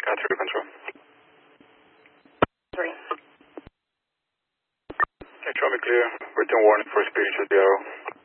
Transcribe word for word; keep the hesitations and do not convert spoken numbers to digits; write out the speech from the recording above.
Got through control. Three. Hey, show me clear. Written warning for speed to zero.